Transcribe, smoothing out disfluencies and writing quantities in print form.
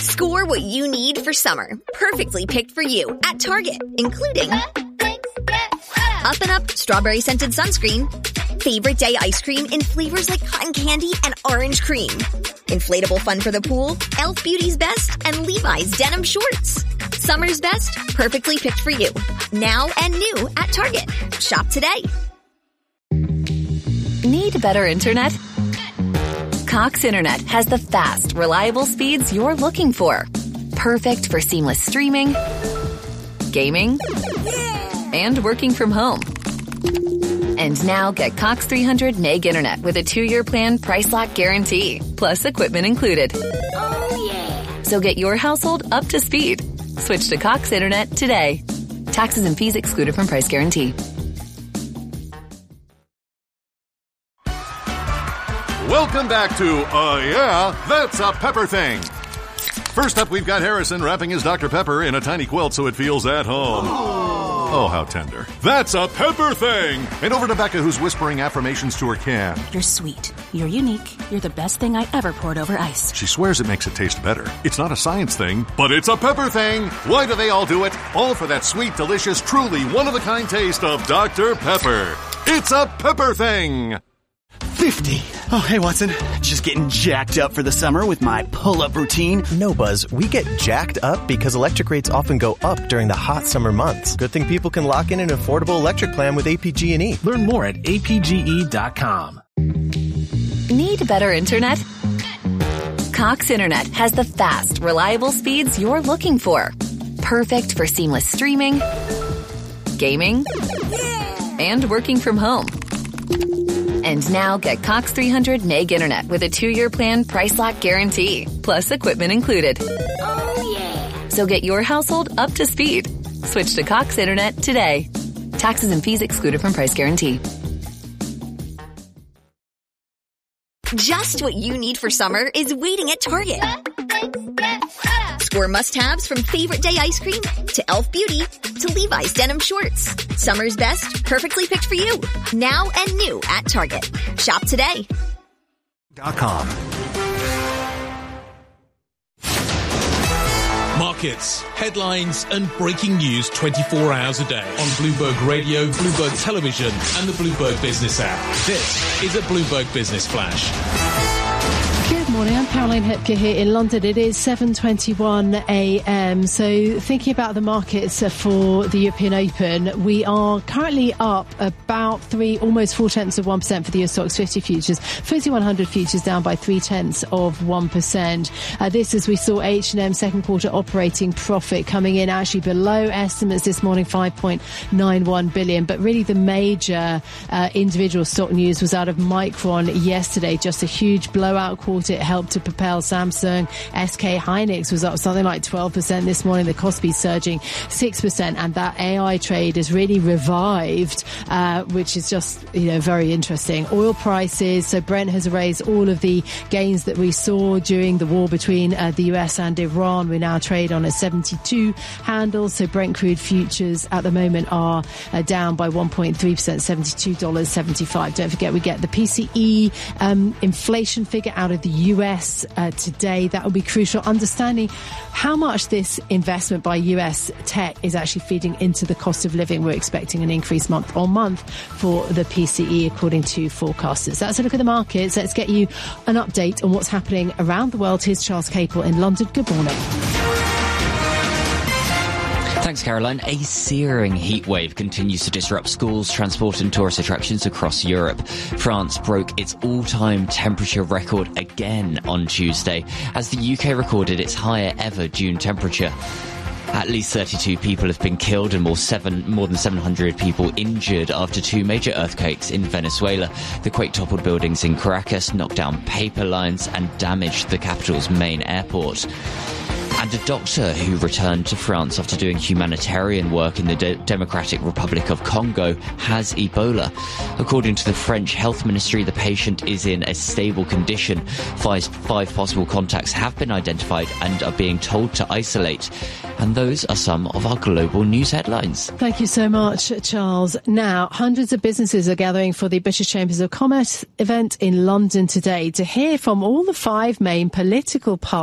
Score what you need for summer. Perfectly picked for you at Target, including Up and Up Strawberry Scented Sunscreen, Favorite Day Ice Cream in flavors like cotton candy and orange cream, inflatable fun for the pool, Elf Beauty's Best, and Levi's Denim Shorts. Summer's best, perfectly picked for you. Now and new at Target. Shop today. Need better internet? Cox Internet has the fast, reliable speeds you're looking for. Perfect for seamless streaming, gaming, and working from home. And now get Cox 300 meg internet with a 2-year plan price lock guarantee, plus equipment included. Oh, yeah. So get your household up to speed. Switch to Cox Internet today. Taxes and fees excluded from price guarantee. Welcome back to Yeah, That's a Pepper Thing. First up, we've got Harrison wrapping his Dr. Pepper in a tiny quilt so it feels at home. Oh, how tender. That's a Pepper Thing! And over to Becca, who's whispering affirmations to her can. You're sweet. You're unique. You're the best thing I ever poured over ice. She swears it makes it taste better. It's not a science thing, but it's a Pepper Thing! Why do they all do it? All for that sweet, delicious, truly one-of-a-kind taste of Dr. Pepper. It's a Pepper Thing! 50. Oh, hey, Watson. Just getting jacked up for the summer with my pull-up routine. No, Buzz. We get jacked up because electric rates often go up during the hot summer months. Good thing people can lock in an affordable electric plan with APG&E. Learn more at apge.com. Need better internet? Cox Internet has the fast, reliable speeds you're looking for. Perfect for seamless streaming, gaming, and working from home. And now get Cox 300 meg internet with a 2-year plan price lock guarantee, plus equipment included. Oh, yeah. So get your household up to speed. Switch to Cox Internet today. Taxes and fees excluded from price guarantee. Just what you need for summer is waiting at Target. Score must-haves from Favorite Day Ice Cream to Elf Beauty to Levi's Denim Shorts. Summer's best, perfectly picked for you. Now and new at Target. Shop today. .com. Markets, headlines and breaking news 24 hours a day on Bloomberg Radio, Bloomberg Television and the Bloomberg Business app. This is a Bloomberg Business Flash. Good morning, I'm Caroline Hepker here in London. It is 7:21 a.m. So thinking about the markets for the European Open, we are currently up about almost 0.4% for the US Stocks 50 futures. FTSE 100 futures down by 0.3%. This as we saw H&M second quarter operating profit coming in actually below estimates this morning, 5.91 billion. But really the major individual stock news was out of Micron yesterday. Just a huge blowout quarter. It helped to propel Samsung. SK Hynix was up something like 12% this morning. The Kospi surging 6%, and that AI trade has really revived, which is just very interesting. Oil prices. So Brent has erased all of the gains that we saw during the war between the US and Iran. We now trade on a 72 handle. So Brent crude futures at the moment are down by 1.3%, $72.75. Don't forget we get the PCE inflation figure out of the US today. That will be crucial. Understanding how much this investment by US tech is actually feeding into the cost of living. We're expecting an increase month on month for the PCE according to forecasters. That's a look at the markets. Let's get you an update on what's happening around the world. Here's Charles Capel in London. Good morning. Thanks, Caroline. A searing heatwave continues to disrupt schools, transport and tourist attractions across Europe. France broke its all-time temperature record again on Tuesday, as the UK recorded its higher ever June temperature. At least 32 people have been killed and more than 700 people injured after 2 major earthquakes in Venezuela. The quake toppled buildings in Caracas, knocked down paper lines and damaged the capital's main airport. And a doctor who returned to France after doing humanitarian work in the Democratic Republic of Congo has Ebola. According to the French Health Ministry, the patient is in a stable condition. Five possible contacts have been identified and are being told to isolate. And those are some of our global news headlines. Thank you so much, Charles. Now, hundreds of businesses are gathering for the British Chambers of Commerce event in London today to hear from all the 5 main political parties